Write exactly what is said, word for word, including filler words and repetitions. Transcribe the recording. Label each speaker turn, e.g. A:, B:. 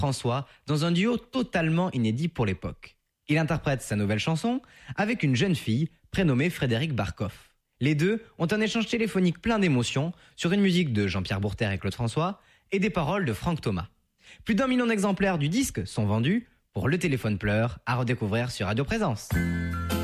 A: François dans un duo totalement inédit pour l'époque. Il interprète sa nouvelle chanson avec une jeune fille prénommée Frédéric Barkhoff. Les deux ont un échange téléphonique plein d'émotions sur une musique de Jean-Pierre Bourter et Claude François et des paroles de Franck Thomas. Plus d'un million d'exemplaires du disque sont vendus pour Le Téléphone pleure à redécouvrir sur Radio Présence.